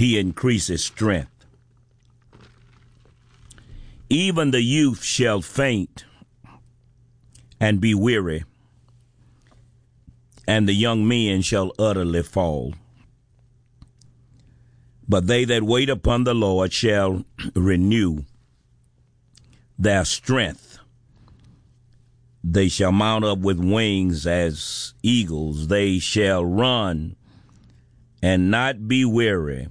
he increases strength. Even the youth shall faint and be weary, and the young men shall utterly fall. But they that wait upon the Lord shall renew their strength. They shall mount up with wings as eagles. They shall run and not be weary,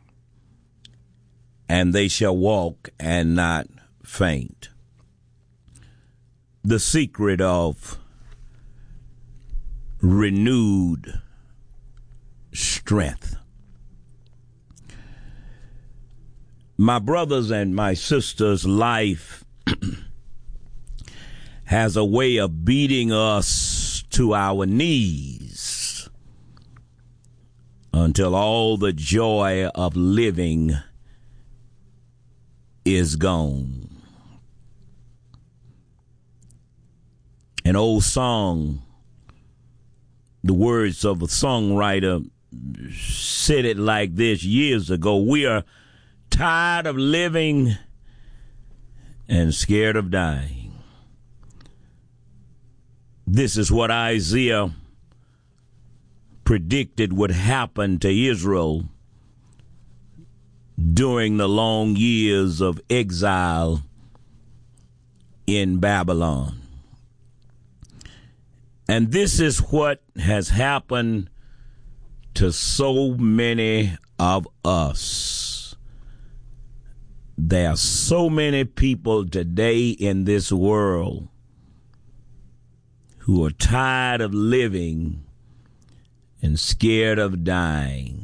and they shall walk and not faint. The secret of renewed strength. My brothers and my sisters, life has a way of beating us to our knees until all the joy of living is gone. An old song, the words of a songwriter said it like this years ago: we are tired of living and scared of dying. This is what Isaiah predicted would happen to Israel during the long years of exile in Babylon. And this is what has happened to so many of us. There are so many people today in this world who are tired of living and scared of dying.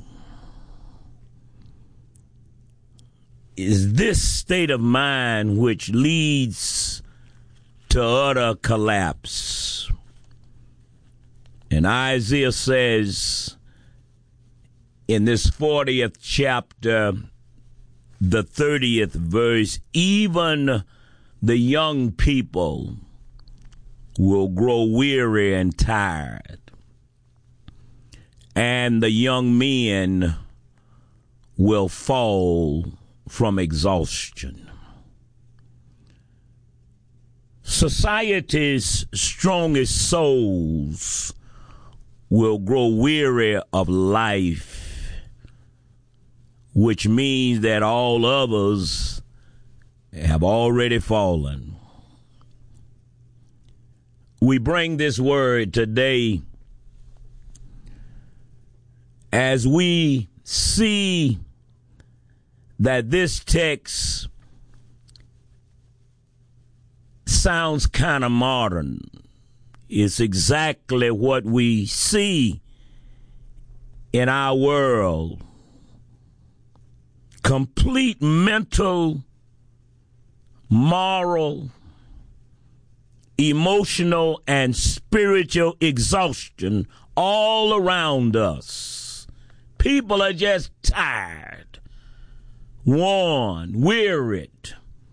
Is this state of mind which leads to utter collapse? And Isaiah says in this 40th chapter, the 30th verse, even the young people will grow weary and tired, and the young men will fall from exhaustion. Society's strongest souls will grow weary of life, which means that all others have already fallen. We bring this word today as we see that this text sounds kind of modern. It's exactly what we see in our world. Complete mental, moral, emotional, and spiritual exhaustion all around us. People are just tired, worn, wearied.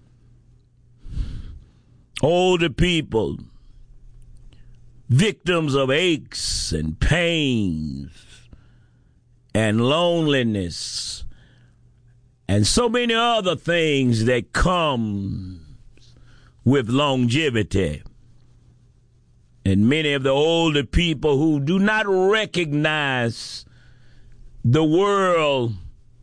Older people, victims of aches and pains and loneliness and so many other things that come with longevity. And many of the older people who do not recognize the world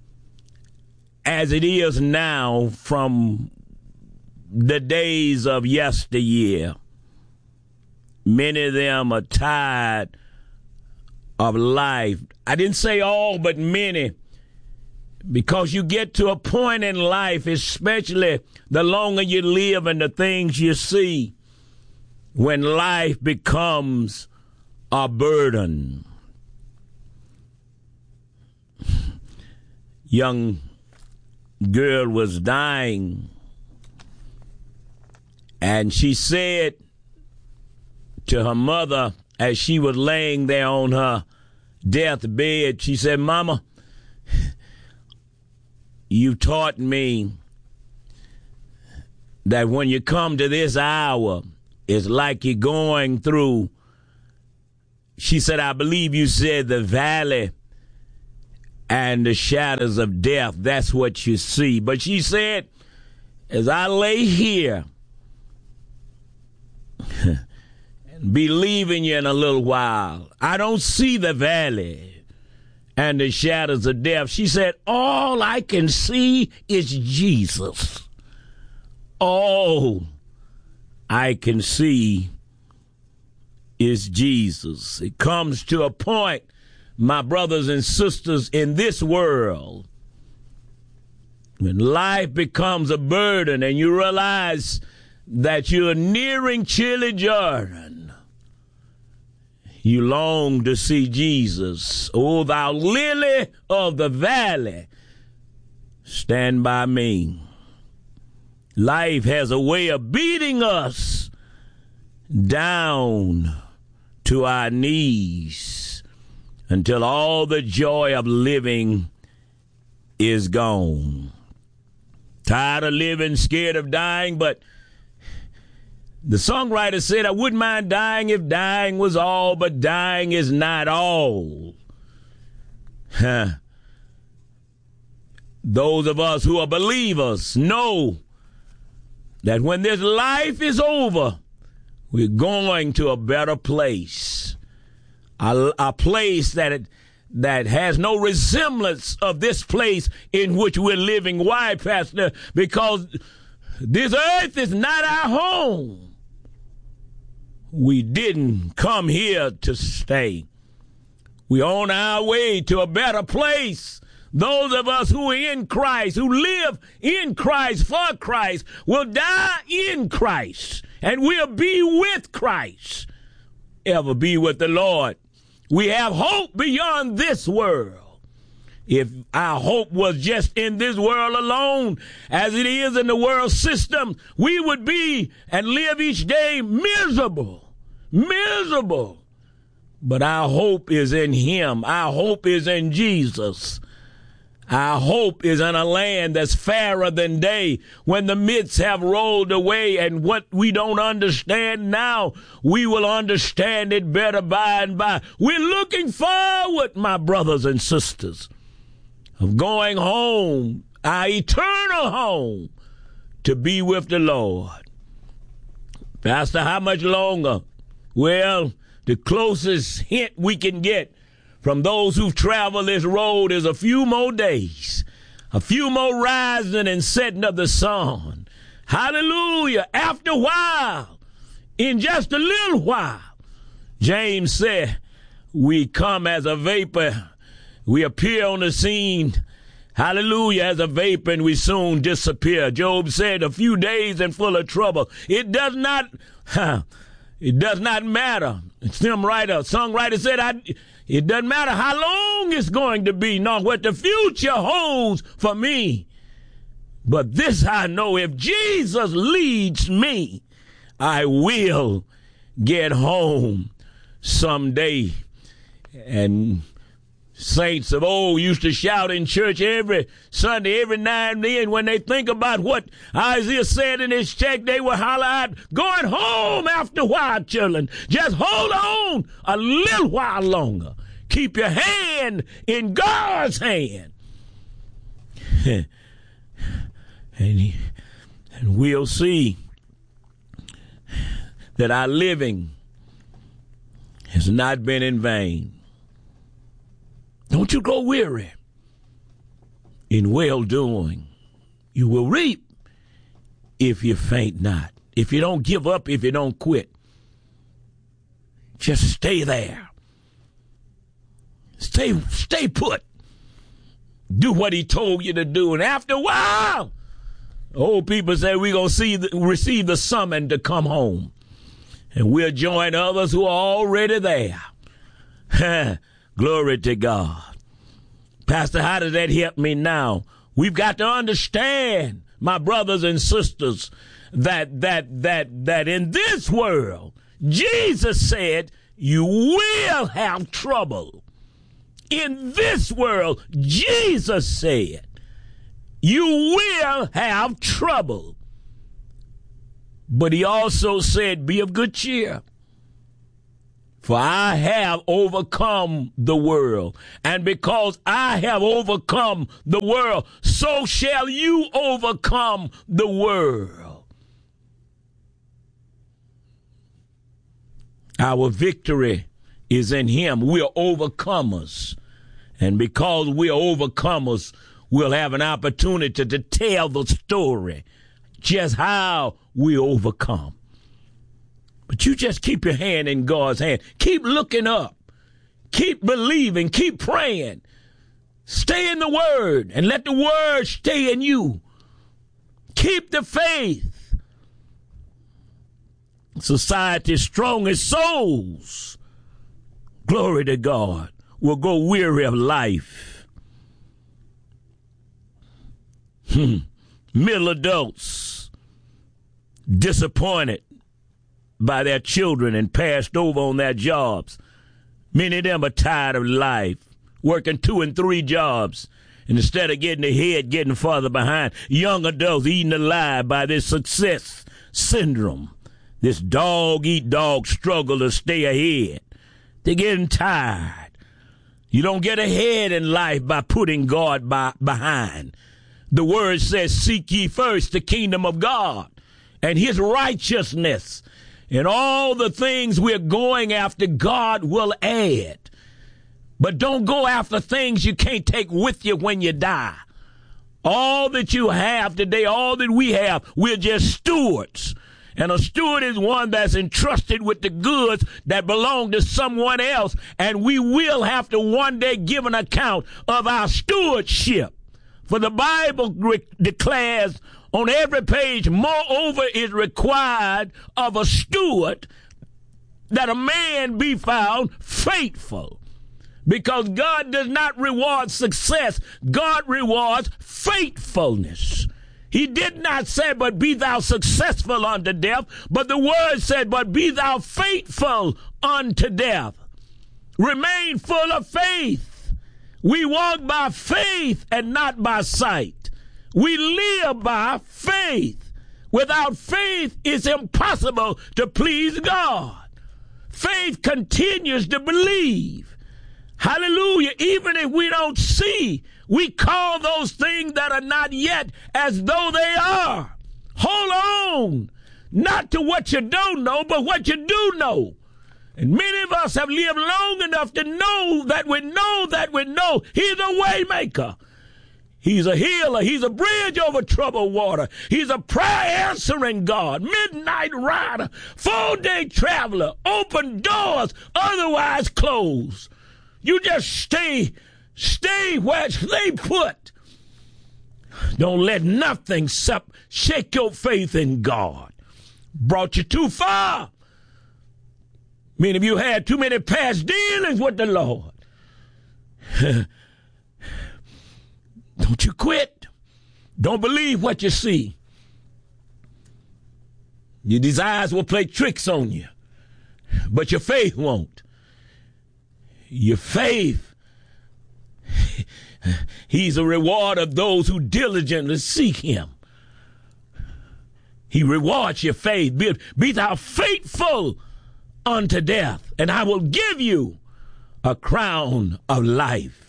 as it is now from the days of yesteryear. Many of them are tired of life. I didn't say all, but many, because you get to a point in life, especially the longer you live and the things you see, when life becomes a burden. Young girl was dying, and she said to her mother as she was laying there on her deathbed, she said, "Mama, you taught me that when you come to this hour, it's like you're going through," she said, "I believe you said the valley and the shadows of death. That's what you see. But she said, as I lay here and be leaving you in a little while, I don't see the valley and the shadows of death. She said, all I can see is Jesus. All I can see is Jesus. It comes to a point, my brothers and sisters, in this world, when life becomes a burden and you realize that you're nearing chilly Jordan, you long to see Jesus. O thou lily of the valley, stand by me. Life has a way of beating us down to our knees until all the joy of living is gone. Tired of living, scared of dying, but the songwriter said, I wouldn't mind dying if dying was all, but dying is not all. Those of us who are believers know that when this life is over, we're going to a better place, a place that has no resemblance of this place in which we're living. Why, Pastor? Because this earth is not our home. We didn't come here to stay. We're on our way to a better place. Those of us who are in Christ, who live in Christ, for Christ, will die in Christ, and we'll be with Christ, ever be with the Lord. We have hope beyond this world. If our hope was just in this world alone, as it is in the world system, we would be and live each day miserable. But our hope is in Him. Our hope is in Jesus. Our hope is in a land that's fairer than day. When the mists have rolled away and what we don't understand now, we will understand it better by and by. We're looking forward, my brothers and sisters, of going home, our eternal home, to be with the Lord. Pastor, how much longer? Well, the closest hint we can get from those who've traveled this road is a few more days, a few more rising and setting of the sun. Hallelujah. After a while, in just a little while, James said, we come as a vapor. We appear on the scene, hallelujah, as a vapor, and we soon disappear. Job said, a few days and full of trouble. It does not matter. Songwriter said, it doesn't matter how long it's going to be, nor what the future holds for me. But this I know, if Jesus leads me, I will get home someday. And saints of old used to shout in church every Sunday, every now and then, when they think about what Isaiah said in his text, they will holler out, going home after a while, children. Just hold on a little while longer. Keep your hand in God's hand. And we'll see that our living has not been in vain. Don't you grow weary in well-doing. You will reap if you faint not. If you don't give up, if you don't quit. Just stay there. Stay put. Do what he told you to do. And after a while, old people say we're going to receive the summons to come home. And we'll join others who are already there. Glory to God. Pastor, how does that help me now? We've got to understand, my brothers and sisters, that in this world, Jesus said, you will have trouble. In this world, Jesus said, you will have trouble. But he also said, be of good cheer. For I have overcome the world. And because I have overcome the world, so shall you overcome the world. Our victory is in him. We are overcomers. And because we are overcomers, we'll have an opportunity to tell the story, just how we overcome. But you just keep your hand in God's hand. Keep looking up. Keep believing. Keep praying. Stay in the Word and let the Word stay in you. Keep the faith. Society's strongest souls, glory to God, will go weary of life. Middle adults, disappointed by their children and passed over on their jobs. Many of them are tired of life, working 2 and 3 jobs, and instead of getting ahead, getting farther behind. Young adults eaten alive by this success syndrome, this dog-eat-dog struggle to stay ahead. They're getting tired. You don't get ahead in life by putting God behind. The word says, seek ye first the kingdom of God and his righteousness. And all the things we're going after, God will add. But don't go after things you can't take with you when you die. All that you have today, all that we have, we're just stewards. And a steward is one that's entrusted with the goods that belong to someone else. And we will have to one day give an account of our stewardship. For the Bible declares on every page, moreover is required of a steward that a man be found faithful. Because God does not reward success. God rewards faithfulness. He did not say, but be thou successful unto death. But the word said, but be thou faithful unto death. Remain full of faith. We walk by faith and not by sight. We live by faith. Without faith, it's impossible to please God. Faith continues to believe. Hallelujah. Even if we don't see, we call those things that are not yet as though they are. Hold on. Not to what you don't know, but what you do know. And many of us have lived long enough to know that we know that we know he's a way maker. He's a healer. He's a bridge over troubled water. He's a prayer answering God, midnight rider, full-day traveler, open doors otherwise closed. You just stay put. Don't let nothing shake your faith in God. Brought you too far. Many of you had too many past dealings with the Lord. Don't you quit. Don't believe what you see. Your desires will play tricks on you, but your faith won't. Your faith, he's a reward of those who diligently seek him. He rewards your faith. Be thou faithful unto death, and I will give you a crown of life.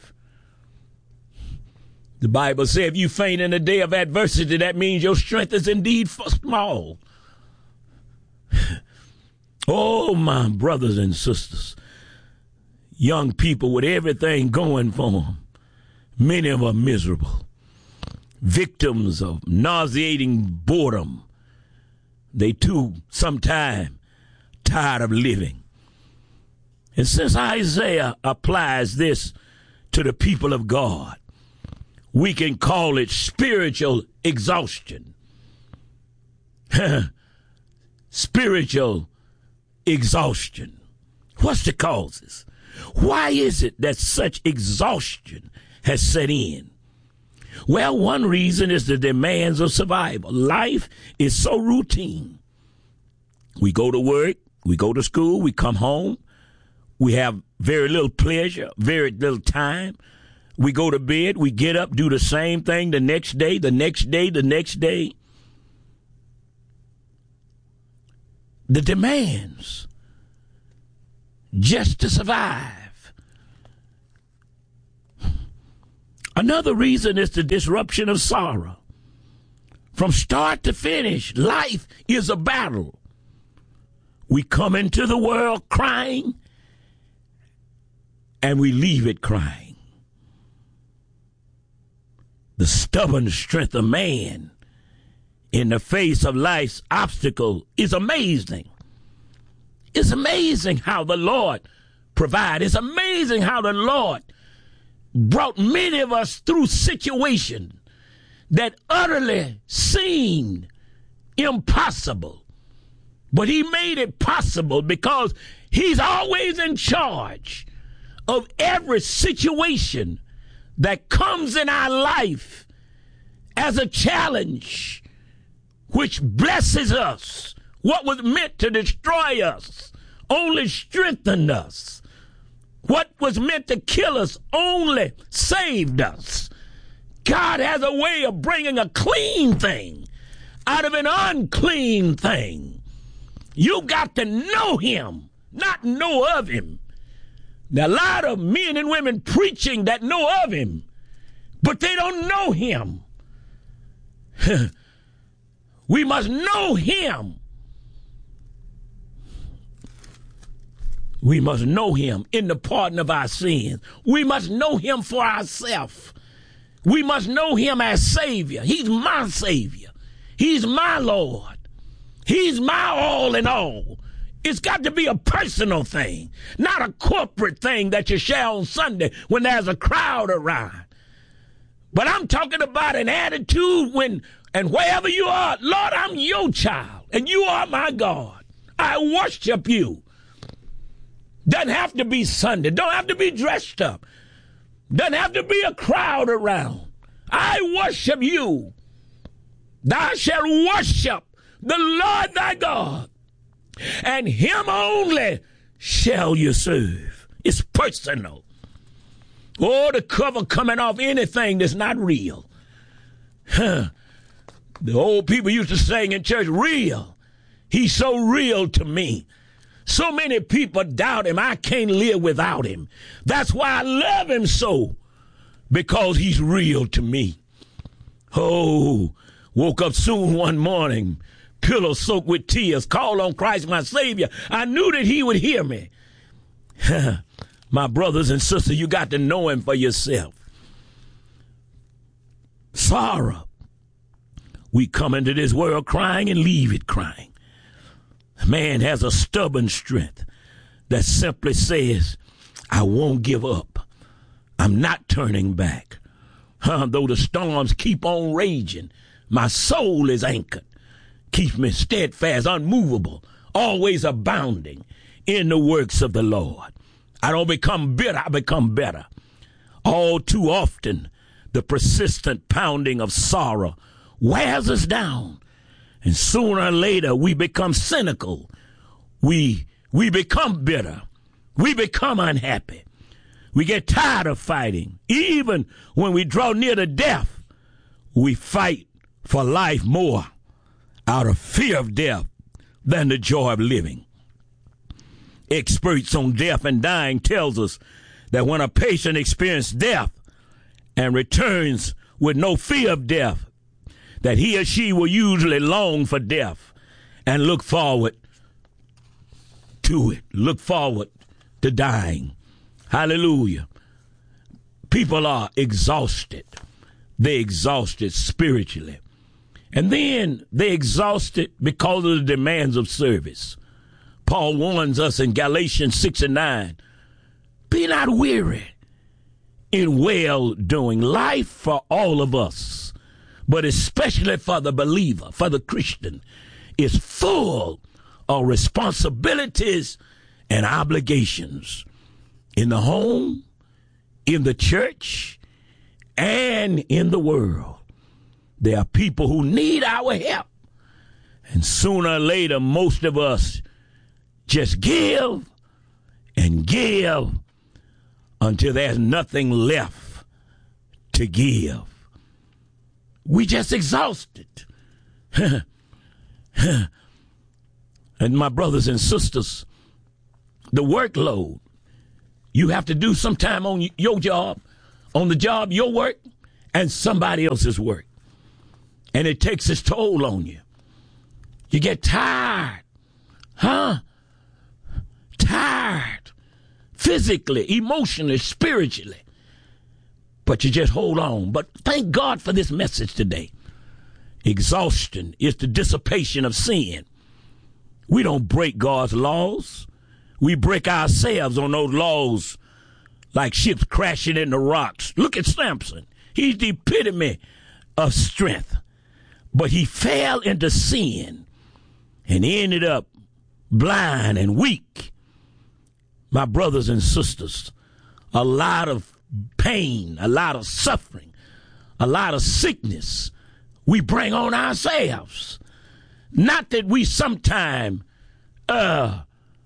The Bible says if you faint in the day of adversity, that means your strength is indeed small. Oh, my brothers and sisters, young people with everything going for them, many of them are miserable, victims of nauseating boredom. They too, sometime, tired of living. And since Isaiah applies this to the people of God, we can call it spiritual exhaustion. Spiritual exhaustion. What's the causes? Why is it that such exhaustion has set in? Well, one reason is the demands of survival. Life is so routine. We go to work, we go to school, we come home, we have very little pleasure, very little time. We go to bed, we get up, do the same thing the next day, the next day, the next day. The demands. just to survive. Another reason is the disruption of sorrow. From start to finish, life is a battle. We come into the world crying, and we leave it crying. The stubborn strength of man in the face of life's obstacle is amazing. It's amazing how the Lord provides. It's amazing how the Lord brought many of us through situations that utterly seemed impossible. But he made it possible because he's always in charge of every situation that comes in our life as a challenge, which blesses us. What was meant to destroy us only strengthened us. What was meant to kill us only saved us. God has a way of bringing a clean thing out of an unclean thing. You got to know him, not know of him. Now, a lot of men and women preaching that know of him, but they don't know him. We must know him. We must know him in the pardon of our sins. We must know him for ourselves. We must know him as Savior. He's my Savior. He's my Lord. He's my all in all. It's got to be a personal thing, not a corporate thing that you share on Sunday when there's a crowd around. But I'm talking about an attitude when, and wherever you are, Lord, I'm your child, and you are my God. I worship you. Doesn't have to be Sunday. Don't have to be dressed up. Doesn't have to be a crowd around. I worship you. Thou shalt worship the Lord thy God, and him only shall you serve. It's personal. Oh, the cover coming off anything that's not real. The old people used to sing in church, real. He's so real to me. So many people doubt him. I can't live without him. That's why I love him so, because he's real to me. Oh, woke up soon one morning, pillow soaked with tears, called on Christ my Savior. I knew that he would hear me. My brothers and sisters, you got to know him for yourself. Sorrow. We come into this world crying and leave it crying. Man has a stubborn strength that simply says, I won't give up. I'm not turning back. Though the storms keep on raging, my soul is anchored. Keeps me steadfast, unmovable, always abounding in the works of the Lord. I don't become bitter, I become better. All too often, the persistent pounding of sorrow wears us down. And sooner or later, we become cynical. We become bitter. We become unhappy. We get tired of fighting. Even when we draw near to death, we fight for life more out of fear of death than the joy of living. Experts on death and dying tells us that when a patient experiences death and returns with no fear of death, that he or she will usually long for death and look forward to it, look forward to dying. Hallelujah. People are exhausted. They're exhausted spiritually. And then they're exhausted because of the demands of service. Paul warns us in Galatians 6:9, be not weary in well-doing. Life for all of us, but especially for the believer, for the Christian, is full of responsibilities and obligations in the home, in the church, and in the world. There are people who need our help. And sooner or later, most of us just give and give until there's nothing left to give. We just exhausted. And my brothers and sisters, the workload. You have to do some time on your job, on the job, your work, and somebody else's work. And it takes its toll on you. You get tired. Tired. Physically, emotionally, spiritually. But you just hold on. But thank God for this message today. Exhaustion is the dissipation of sin. We don't break God's laws. We break ourselves on those laws like ships crashing into rocks. Look at Samson. He's the epitome of strength. But he fell into sin and ended up blind and weak. My brothers and sisters, a lot of pain, a lot of suffering, a lot of sickness we bring on ourselves. Not that we sometime are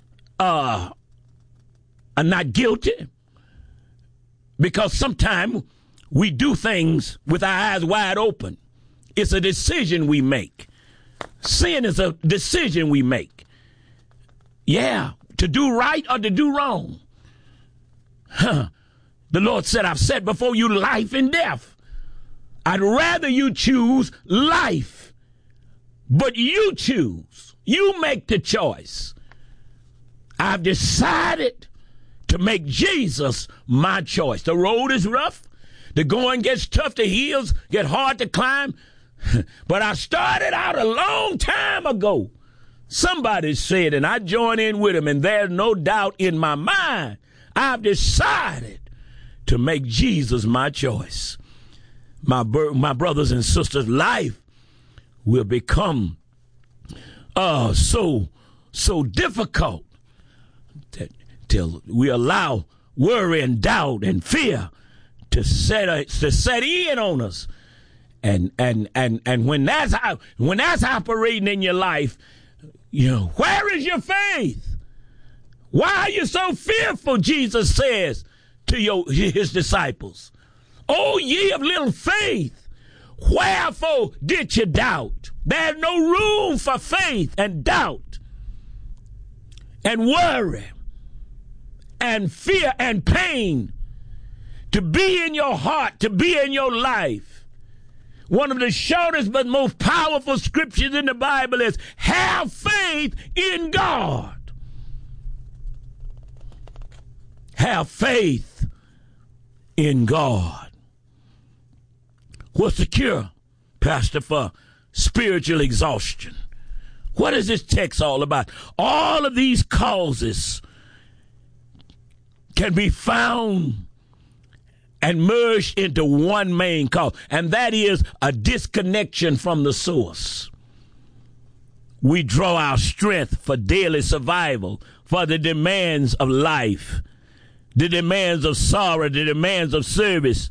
not guilty, because sometimes we do things with our eyes wide open. It's a decision we make. Sin is a decision we make. Yeah, to do right or to do wrong. The Lord said, I've set before you life and death. I'd rather you choose life, but you choose. You make the choice. I've decided to make Jesus my choice. The road is rough. The going gets tough. The hills get hard to climb. But I started out a long time ago. Somebody said, and I joined in with him, and there's no doubt in my mind, I've decided to make Jesus my choice. My brothers and sisters, life will become so difficult till we allow worry and doubt and fear to set in on us. And when that's operating in your life, you know, where is your faith? Why are you so fearful? Jesus says to his disciples, "O ye of little faith, wherefore did you doubt?" There's no room for faith and doubt and worry and fear and pain to be in your heart, to be in your life. One of the shortest but most powerful scriptures in the Bible is, have faith in God. Have faith in God. What's the cure, Pastor, for spiritual exhaustion? What is this text all about? All of these causes can be found and merged into one main cause, and that is a disconnection from the source. We draw our strength for daily survival, for the demands of life, the demands of sorrow, the demands of service,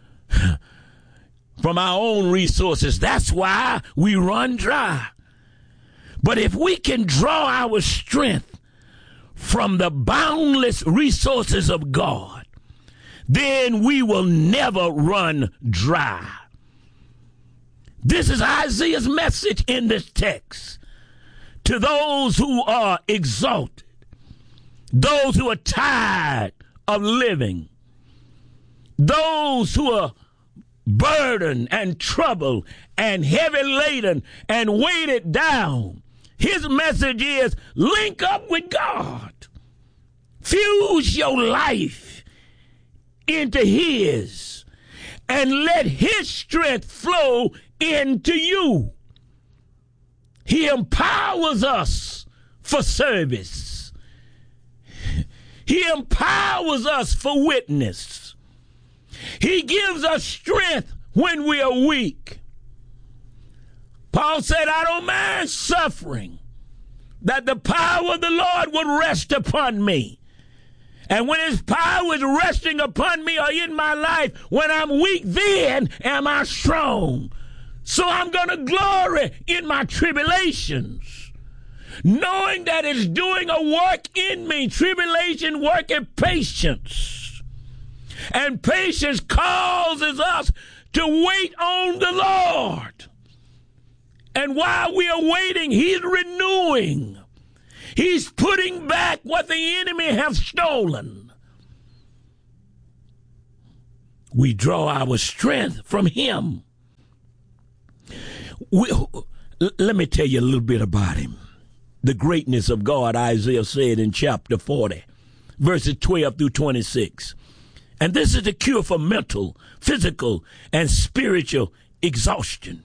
from our own resources. That's why we run dry. But if we can draw our strength from the boundless resources of God, then we will never run dry. This is Isaiah's message in this text to those who are exalted, those who are tired of living, those who are burdened and troubled and heavy laden and weighted down. His message is, link up with God. Fuse your life into his and let his strength flow into you. He empowers us for service. He empowers us for witness. He gives us strength when we are weak. Paul said, I don't mind suffering, that the power of the Lord would rest upon me. And when his power is resting upon me or in my life, when I'm weak, then am I strong. So I'm going to glory in my tribulations, knowing that it's doing a work in me. Tribulation working patience. And patience causes us to wait on the Lord. And while we are waiting, he's renewing. He's putting back what the enemy has stolen. We draw our strength from him. Let me tell you a little bit about him. The greatness of God, Isaiah said in chapter 40, verses 12 through 26. And this is the cure for mental, physical, and spiritual exhaustion.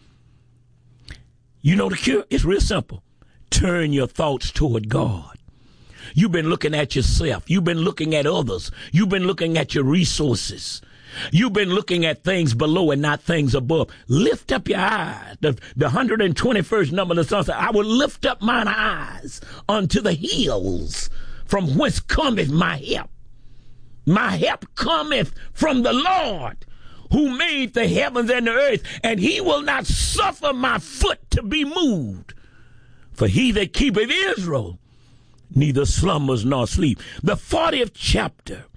You know the cure? It's real simple. Turn your thoughts toward God. You've been looking at yourself. You've been looking at others. You've been looking at your resources. You've been looking at things below and not things above. Lift up your eyes. The 121st number of the song says, I will lift up mine eyes unto the hills, from whence cometh my help. My help cometh from the Lord, who made the heavens and the earth, and he will not suffer my foot to be moved. For he that keepeth Israel neither slumbers nor sleep. The 40th chapter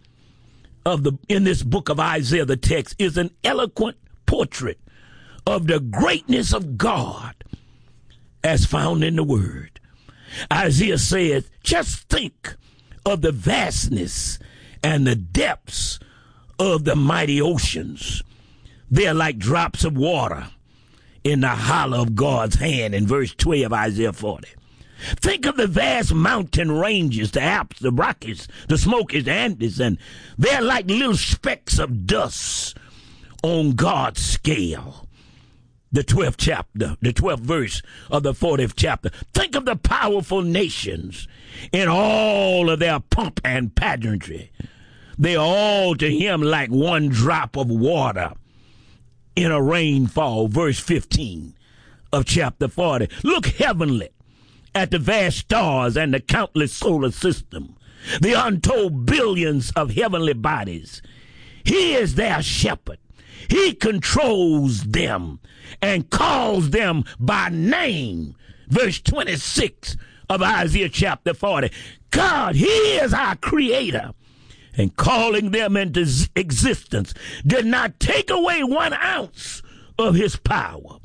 in this book of Isaiah, the text, is an eloquent portrait of the greatness of God as found in the Word. Isaiah says, just think of the vastness and the depths of the mighty oceans. They're like drops of water in the hollow of God's hand in verse 12 of Isaiah 40. Think of the vast mountain ranges, the Alps, the Rockies, the Smokies, the Andes, and they're like little specks of dust on God's scale. The 12th chapter, the 12th verse of the 40th chapter. Think of the powerful nations in all of their pomp and pageantry. They are all to him like one drop of water in a rainfall, verse 15 of chapter 40. Look heavenly at the vast stars and the countless solar system, the untold billions of heavenly bodies. He is their shepherd. He controls them and calls them by name. Verse 26 of Isaiah chapter 40. God, he is our creator, and calling them into existence did not take away 1 ounce of his power,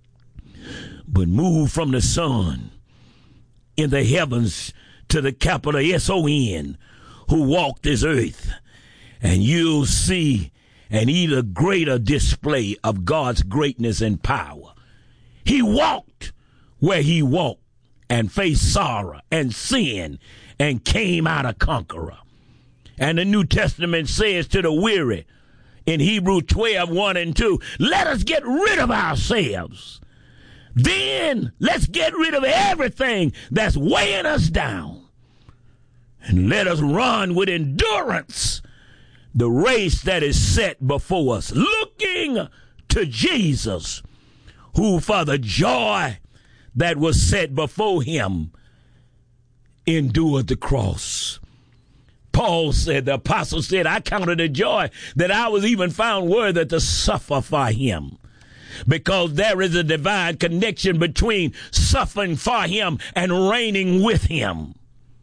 but moved from the sun in the heavens to the capital S-O-N, who walked this earth, and you'll see an even greater display of God's greatness and power. He walked where he walked and faced sorrow and sin and came out a conqueror. And the New Testament says to the weary in Hebrews 12, 1 and 2, let us get rid of ourselves. Then let's get rid of everything that's weighing us down. And let us run with endurance the race that is set before us, looking to Jesus, who for the joy that was set before him endured the cross. Paul said, the apostle said, I counted a joy that I was even found worthy to suffer for him. Because there is a divine connection between suffering for him and reigning with him.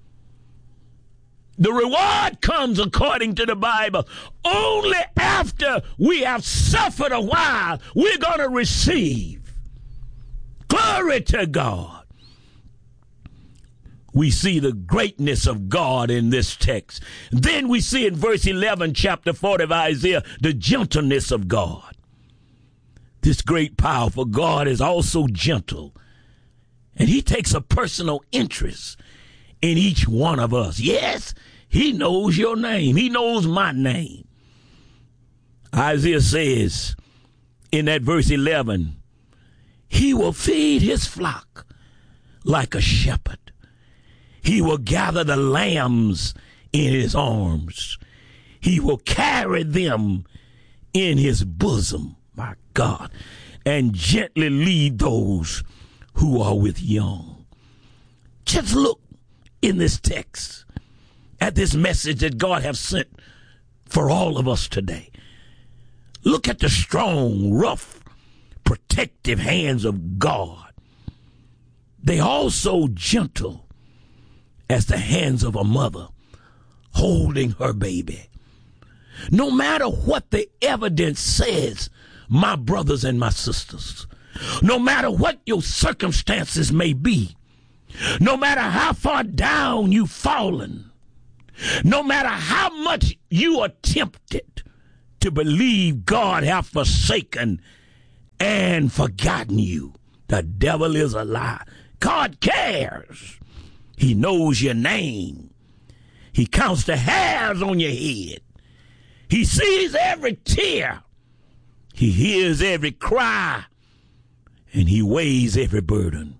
The reward comes, according to the Bible, only after we have suffered a while. We're going to receive. Glory to God. We see the greatness of God in this text. Then we see in verse 11, chapter 40 of Isaiah, the gentleness of God. This great, powerful God is also gentle, and he takes a personal interest in each one of us. Yes, he knows your name. He knows my name. Isaiah says in that verse 11, he will feed his flock like a shepherd. He will gather the lambs in his arms. He will carry them in his bosom, my God, and gently lead those who are with young. Just look in this text at this message that God has sent for all of us today. Look at the strong, rough, protective hands of God. They are also gentle as the hands of a mother holding her baby. No matter what the evidence says, my brothers and my sisters, no matter what your circumstances may be, No matter how far down you've fallen, no matter how much you are tempted to believe God hath forsaken and forgotten you, the devil is a lie. God cares. He knows your name. He counts the hairs on your head. He sees every tear. He hears every cry. And he weighs every burden.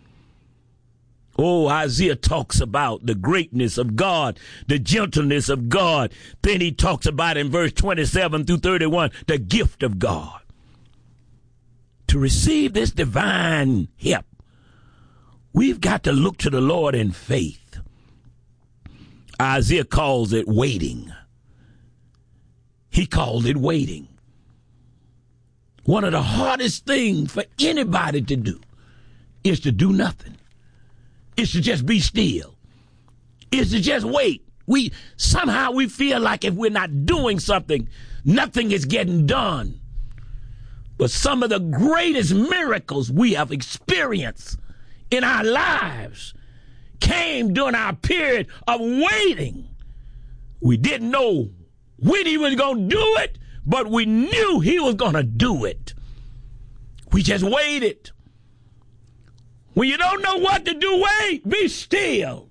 Oh, Isaiah talks about the greatness of God, the gentleness of God. Then he talks about in verse 27 through 31, the gift of God. To receive this divine help, we've got to look to the Lord in faith. Isaiah calls it waiting. He called it waiting. One of the hardest things for anybody to do is to do nothing. It's to just be still. It's to just wait. Somehow we feel like if we're not doing something, nothing is getting done. But some of the greatest miracles we have experienced in our lives came during our period of waiting. We didn't know when he was going to do it, but we knew he was going to do it. We just waited. When you don't know what to do, wait, be still.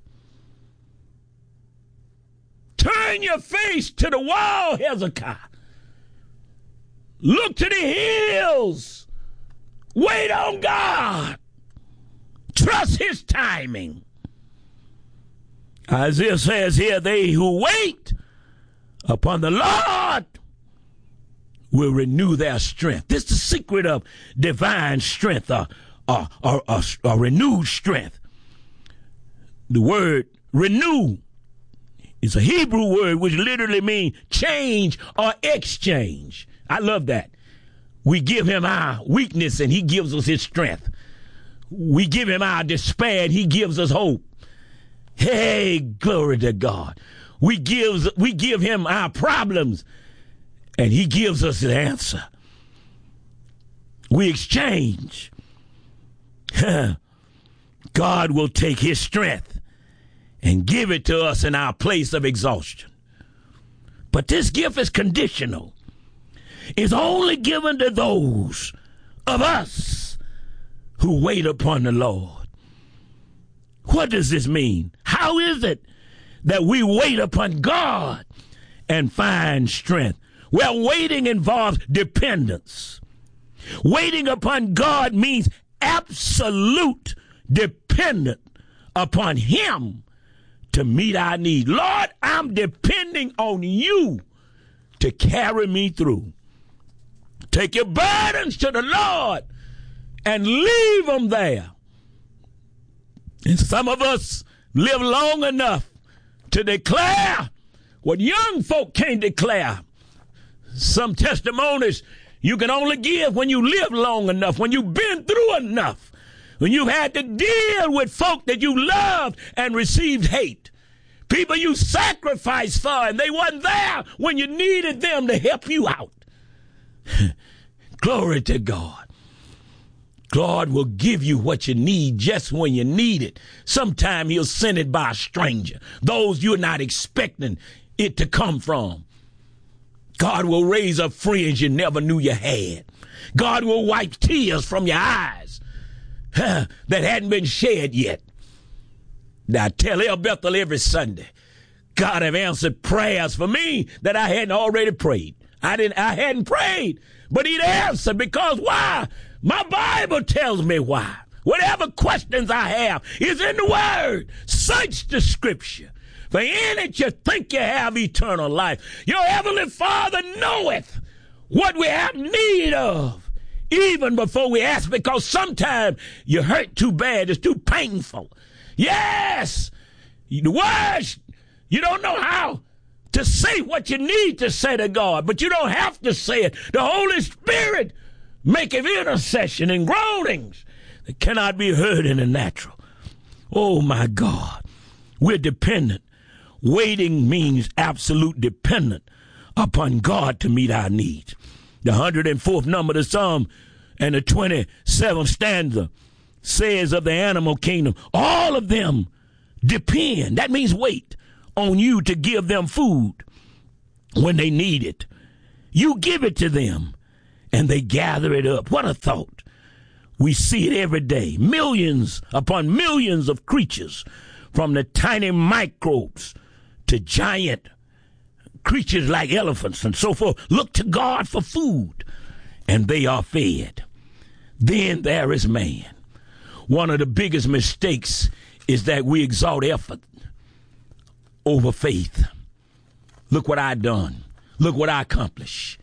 Turn your face to the wall, Hezekiah. Look to the hills. Wait on God. Trust his timing. Isaiah says here, they who wait upon the Lord will renew their strength. This is the secret of divine strength, or renewed strength. The word renew is a Hebrew word which literally means change or exchange. I love that. We give him our weakness and he gives us his strength. We give him our despair and he gives us hope. Hey, glory to God. We give him our problems and he gives us the answer. We exchange. God will take his strength and give it to us in our place of exhaustion. But this gift is conditional. It's only given to those of us who wait upon the Lord. What does this mean? How is it that we wait upon God and find strength? Well, waiting involves dependence. Waiting upon God means absolute dependent upon him to meet our need. Lord, I'm depending on you to carry me through. Take your burdens to the Lord and leave them there. And some of us live long enough to declare what young folk can't declare. Some testimonies you can only give when you live long enough, when you've been through enough, when you've had to deal with folk that you loved and received hate. People you sacrificed for and they wasn't there when you needed them to help you out. Glory to God. God will give you what you need just when you need it. Sometime he'll send it by a stranger, those you're not expecting it to come from. God will raise up friends you never knew you had. God will wipe tears from your eyes that hadn't been shed yet. Now, I tell El Bethel every Sunday, God have answered prayers for me that I hadn't already prayed. I hadn't prayed, but he'd answered because why? My Bible tells me why. Whatever questions I have is in the Word. Search the Scripture. For in it you think you have eternal life. Your heavenly Father knoweth what we have need of, even before we ask, because sometimes you hurt too bad, it's too painful. Yes, the words, you don't know how to say what you need to say to God, but you don't have to say it. The Holy Spirit maketh intercession and groanings that cannot be heard in the natural. Oh, my God, we're dependent. Waiting means absolute dependent upon God to meet our needs. The 104th number of the Psalm and the 27th stanza says of the animal kingdom, all of them depend, that means wait, on you to give them food when they need it. You give it to them and they gather it up. What a thought. We see it every day. Millions upon millions of creatures, from the tiny microbes to giant creatures like elephants and so forth, look to God for food, and they are fed. Then there is man. One of the biggest mistakes is that we exalt effort over faith. Look what I done. Look what I accomplished.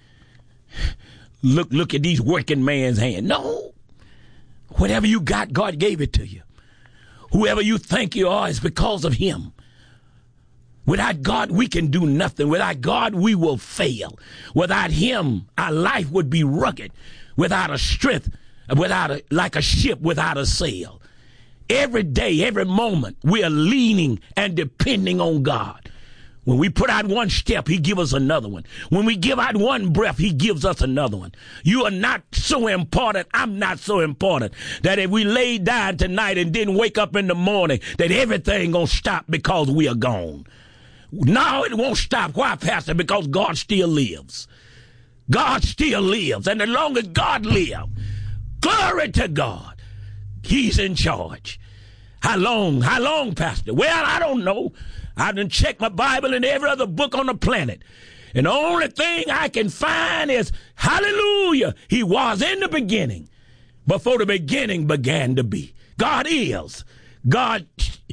Look at these working man's hand. No. Whatever you got, God gave it to you. Whoever you think you are is because of him. Without God, we can do nothing. Without God, we will fail. Without him, our life would be rugged, without a strength, like a ship without a sail. Every day, every moment, we are leaning and depending on God. When we put out one step, he gives us another one. When we give out one breath, he gives us another one. You are not so important, I'm not so important, that if we lay down tonight and didn't wake up in the morning, that everything gonna stop because we are gone. No, it won't stop. Why, Pastor? Because God still lives. God still lives. And the longer God lives, glory to God, he's in charge. How long, Pastor? Well, I don't know. I done checked my Bible and every other book on the planet. And the only thing I can find is, hallelujah, he was in the beginning, before the beginning began to be. God is. God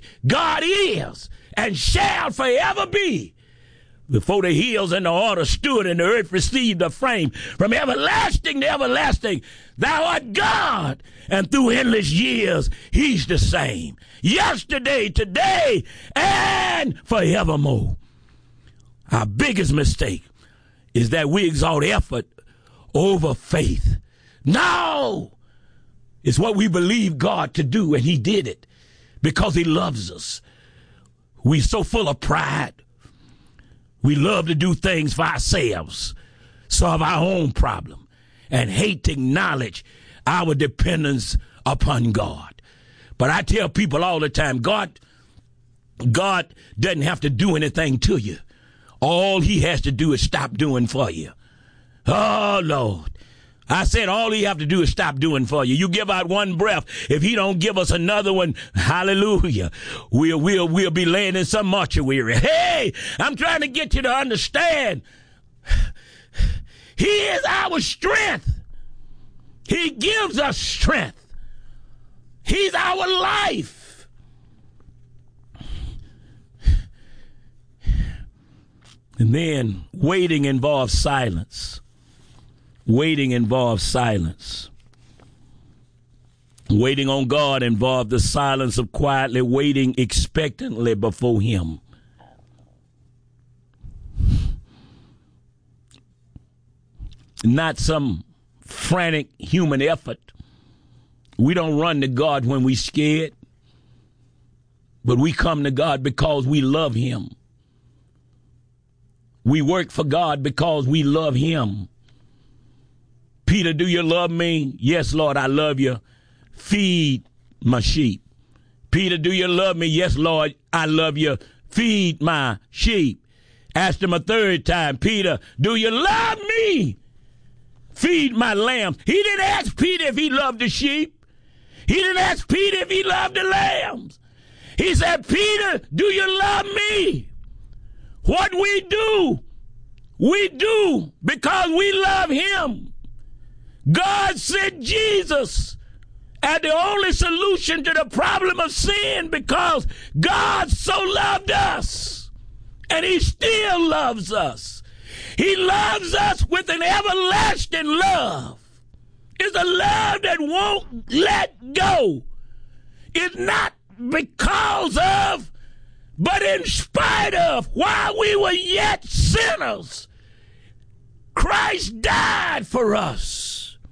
is and shall forever be. Before the hills and the water stood and the earth received a frame, from everlasting to everlasting, thou art God. And through endless years, he's the same. Yesterday, today, and forevermore. Our biggest mistake is that we exalt effort over faith. No! It's what we believe God to do, and he did it because he loves us. We're so full of pride. We love to do things for ourselves, solve our own problem, and hate to acknowledge our dependence upon God. But I tell people all the time, God doesn't have to do anything to you. All he has to do is stop doing for you. Oh, Lord. I said all he have to do is stop doing for you. You give out one breath. If he don't give us another one, hallelujah, we'll be laying in some mortuary. Hey, I'm trying to get you to understand. He is our strength. He gives us strength. He's our life. And then waiting involves silence. Waiting involves silence. Waiting on God involves the silence of quietly waiting expectantly before him. Not some frantic human effort. We don't run to God when we're scared, but we come to God because we love him. We work for God because we love him. Peter, do you love me? Yes, Lord, I love you. Feed my sheep. Peter, do you love me? Yes, Lord, I love you. Feed my sheep. Asked him a third time, Peter, do you love me? Feed my lambs. He didn't ask Peter if he loved the sheep. He didn't ask Peter if he loved the lambs. He said, Peter, do you love me? What we do because we love him. God sent Jesus as the only solution to the problem of sin because God so loved us, and he still loves us. He loves us with an everlasting love. It's a love that won't let go. It's not because of, but in spite of, while we were yet sinners, Christ died for us.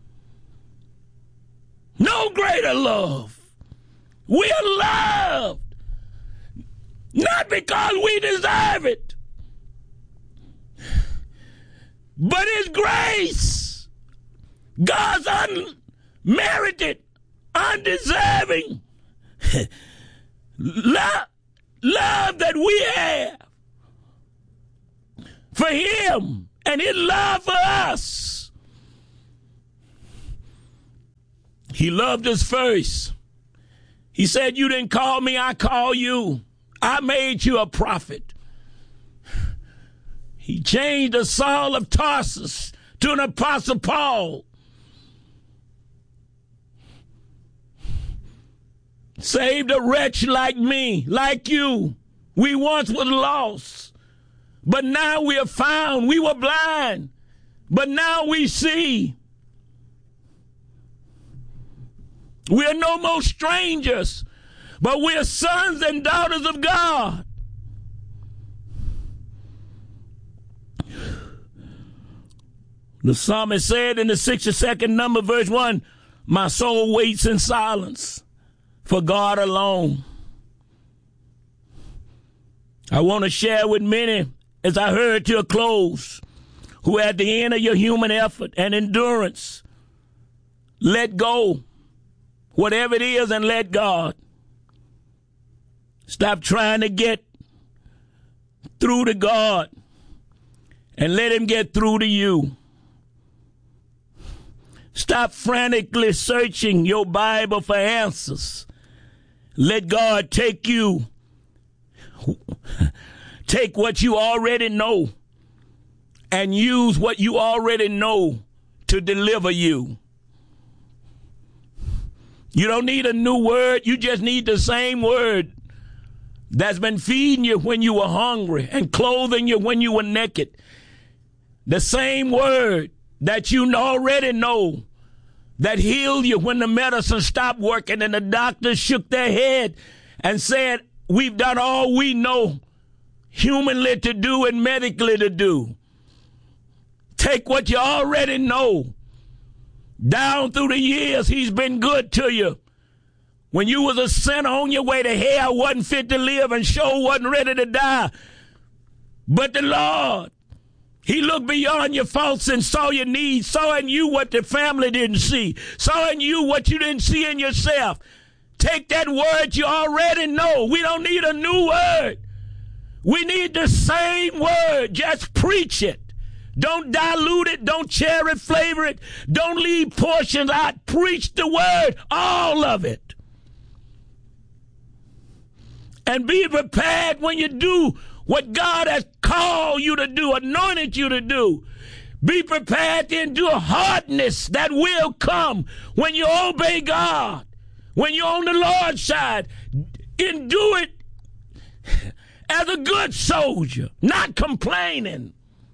No greater love. We are loved, not because we deserve it, but his grace, God's unmerited, undeserving love that we have for him and his love for us. He loved us first. He said, you didn't call me, I call you. I made you a prophet. He changed the Saul of Tarsus to an Apostle Paul. Saved a wretch like me, like you. We once was lost, but now we are found. We were blind, but now we see. We are no more strangers, but we are sons and daughters of God. The psalmist said in the 62nd number, verse 1, my soul waits in silence for God alone. I want to share with many, as I heard to a close, who at the end of your human effort and endurance, let go. Whatever it is, and let God. Stop trying to get through to God and let him get through to you. Stop frantically searching your Bible for answers. Let God take you. Take what you already know and use what you already know to deliver you. You don't need a new word. You just need the same word that's been feeding you when you were hungry and clothing you when you were naked. The same word that you already know that healed you when the medicine stopped working and the doctors shook their head and said, we've done all we know humanly to do and medically to do. Take what you already know. Down through the years, he's been good to you. When you was a sinner on your way to hell, wasn't fit to live and sure wasn't ready to die. But the Lord, he looked beyond your faults and saw your needs, saw in you what the family didn't see, saw in you what you didn't see in yourself. Take that word you already know. We don't need a new word. We need the same word. Just preach it. Don't dilute it. Don't cherry flavor it. Don't leave portions out. Preach the word, all of it. And be prepared when you do what God has called you to do, anointed you to do. Be prepared to endure hardness that will come when you obey God. When you're on the Lord's side, endure it as a good soldier, not complaining.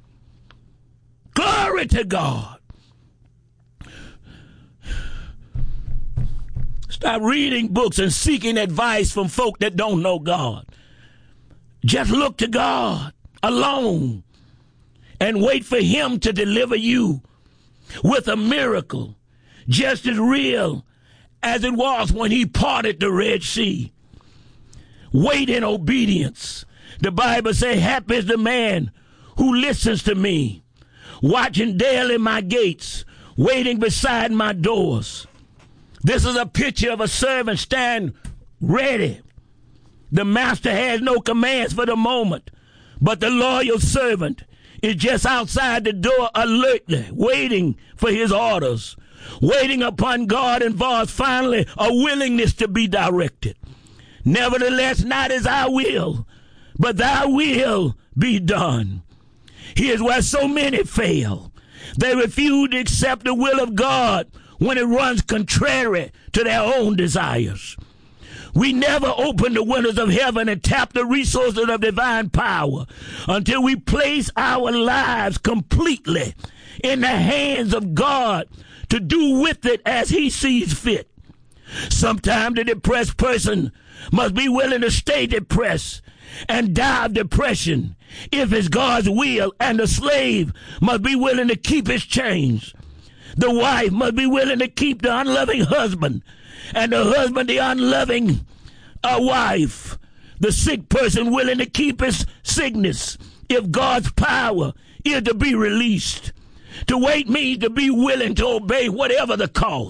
Glory to God. Stop reading books and seeking advice from folk that don't know God. Just look to God alone and wait for him to deliver you with a miracle just as real as it was when he parted the Red Sea. Wait in obedience. The Bible says, happy is the man who listens to me, watching daily my gates, waiting beside my doors. This is a picture of a servant stand ready. The master has no commands for the moment, but the loyal servant is just outside the door alertly, waiting for his orders. Waiting upon God involves finally a willingness to be directed. Nevertheless, not as I will, but thy will be done. Here's where so many fail. They refuse to accept the will of God when it runs contrary to their own desires. We never open the windows of heaven and tap the resources of divine power until we place our lives completely in the hands of God to do with it as he sees fit. Sometimes the depressed person must be willing to stay depressed and die of depression if it's God's will, and the slave must be willing to keep his chains. The wife must be willing to keep the unloving husband, and the husband the unloving wife. The sick person willing to keep his sickness if God's power is to be released. To wait means to be willing to obey whatever the cost.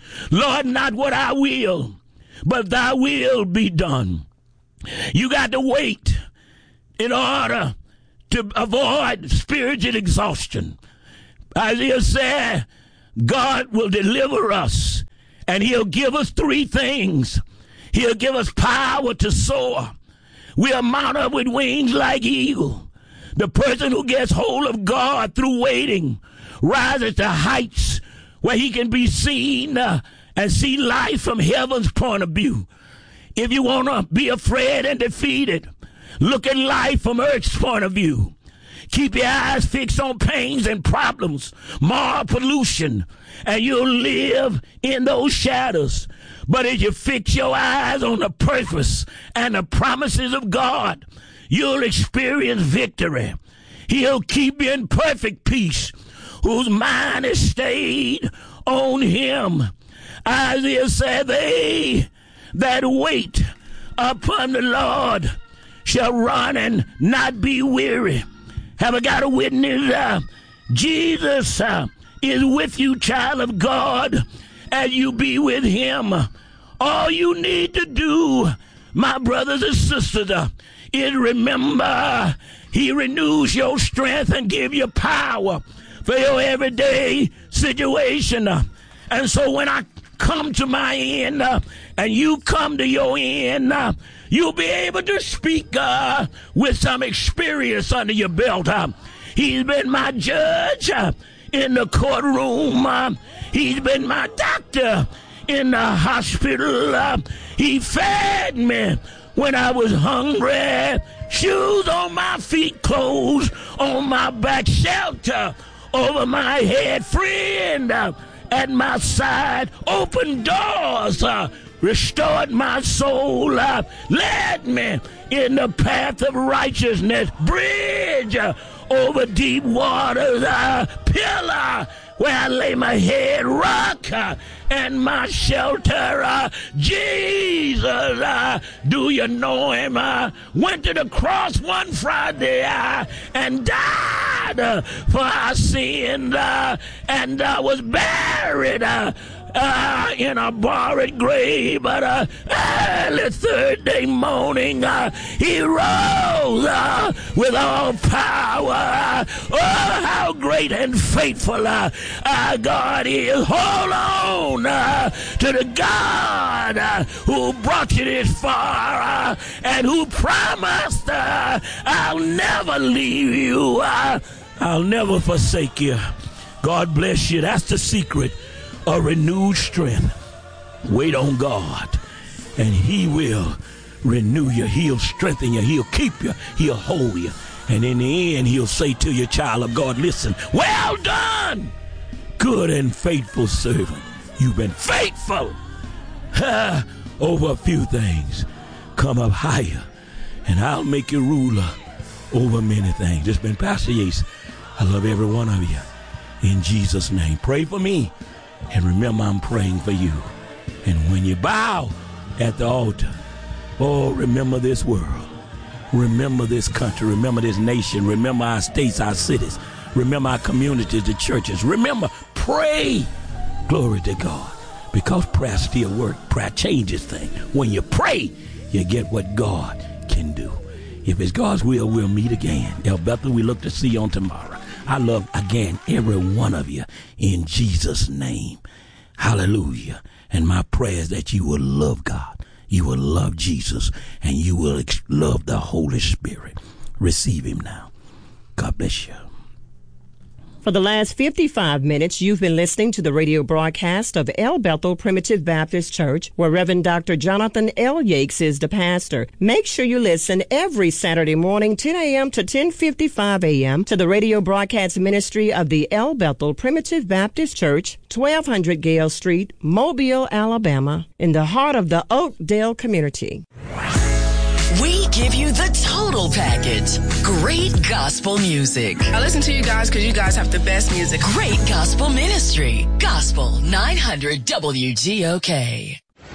Lord, not what I will, but thy will be done. You got to wait in order to avoid spiritual exhaustion. Isaiah said, God will deliver us, and he'll give us three things. He'll give us power to soar. We'll mount up with wings like eagle. The person who gets hold of God through waiting rises to heights where he can be seen and see life from heaven's point of view. If you want to be afraid and defeated, look at life from earth's point of view. Keep your eyes fixed on pains and problems, more pollution, and you'll live in those shadows. But if you fix your eyes on the purpose and the promises of God, you'll experience victory. He'll keep you in perfect peace, whose mind is stayed on him. Isaiah said, they that wait upon the Lord shall run and not be weary. Have I got a witness? Jesus is with you, child of God, as you be with him. All you need to do, my brothers and sisters, is remember he renews your strength and give you power for your everyday situation. And so when I come to my end and you come to your end, you'll be able to speak with some experience under your belt. He's been my judge in the courtroom. He's been my doctor in the hospital. He fed me when I was hungry. Shoes on my feet, clothes on my back, shelter over my head, friend at my side, open doors, restored my soul, led me in the path of righteousness, bridge over deep waters, pillar where I lay my head, rock and my shelter. Jesus, do you know him? Went to the cross one Friday and died for our sins, and was buried in a borrowed grave, but early third day morning he rose with all power. Oh, how great and faithful our God is. Hold on to the God who brought you this far and who promised, I'll never leave you, I'll never forsake you. God bless you. That's the secret of renewed strength. Wait on God, and he will renew you. He'll strengthen you. He'll keep you. He'll hold you. And in the end, he'll say to you, child of God, listen, well done, good and faithful servant. You've been faithful over a few things. Come up higher, and I'll make you ruler over many things. It's been Pastor Yates. I love every one of you. In Jesus' name, pray for me. And remember, I'm praying for you. And when you bow at the altar, oh, remember this world. Remember this country. Remember this nation. Remember our states, our cities. Remember our communities, the churches. Remember, pray. Glory to God. Because prayer still works. Prayer changes things. When you pray, you get what God can do. If it's God's will, we'll meet again. El Bethel, we look to see you on tomorrow. I love, again, every one of you in Jesus' name. Hallelujah. And my prayer is that you will love God, you will love Jesus, and you will love the Holy Spirit. Receive him now. God bless you. For the last 55 minutes, you've been listening to the radio broadcast of El Bethel Primitive Baptist Church, where Reverend Dr. Jonathan L. Yates is the pastor. Make sure you listen every Saturday morning, 10 a.m. to 10:55 a.m. to the radio broadcast ministry of the El Bethel Primitive Baptist Church, 1200 Gale Street, Mobile, Alabama, in the heart of the Oakdale community. We give you the total package. Great gospel music. I listen to you guys because you guys have the best music. Great gospel ministry. Gospel 900 WGOK.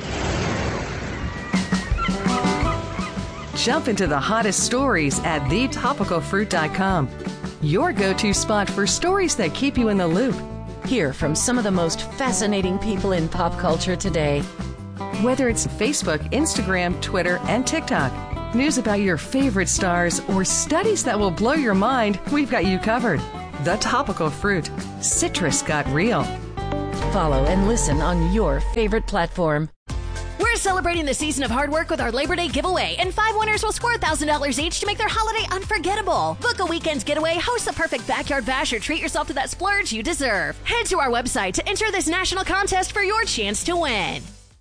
Jump into the hottest stories at thetopicalfruit.com. Your go-to spot for stories that keep you in the loop. Hear from some of the most fascinating people in pop culture today. Whether it's Facebook, Instagram, Twitter, and TikTok, news about your favorite stars, or studies that will blow your mind, we've got you covered. The Topical Fruit. Citrus got real. Follow and listen on your favorite platform. We're celebrating the season of hard work with our Labor Day giveaway, and 5 winners will score $1,000 each to make their holiday unforgettable. Book a weekend's getaway, host the perfect backyard bash, or treat yourself to that splurge you deserve. Head to our website to enter this national contest for your chance to win.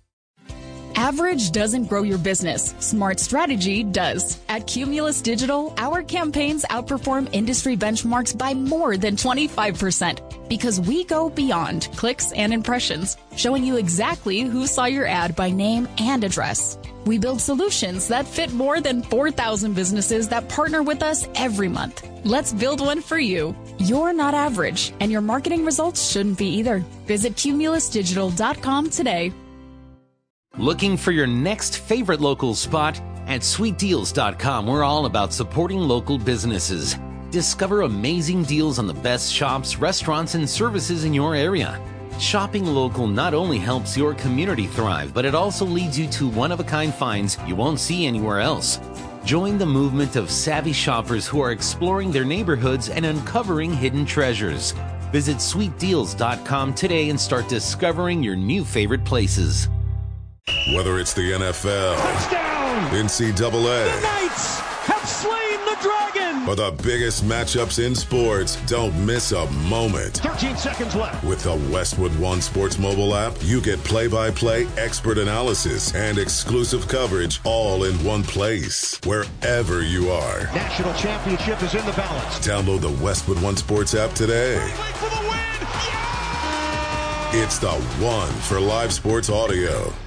Average doesn't grow your business. Smart strategy does. At Cumulus Digital, our campaigns outperform industry benchmarks by more than 25% because we go beyond clicks and impressions, showing you exactly who saw your ad by name and address. We build solutions that fit more than 4,000 businesses that partner with us every month. Let's build one for you. You're not average, and your marketing results shouldn't be either. Visit cumulusdigital.com today. Looking for your next favorite local spot? At sweetdeals.com, we're all about supporting local businesses. Discover amazing deals on the best shops, restaurants, and services in your area. Shopping local not only helps your community thrive, but it also leads you to one-of-a-kind finds you won't see anywhere else. Join the movement of savvy shoppers who are exploring their neighborhoods and uncovering hidden treasures. Visit sweetdeals.com today and start discovering your new favorite places. Whether it's the NFL, touchdown, NCAA, the Knights have slain the Dragon, or the biggest matchups in sports, don't miss a moment. 13 seconds left. With the Westwood One Sports mobile app, you get play-by-play, expert analysis, and exclusive coverage all in one place, wherever you are. National championship is in the balance. Download the Westwood One Sports app today. For the win. Yeah! It's the one for live sports audio.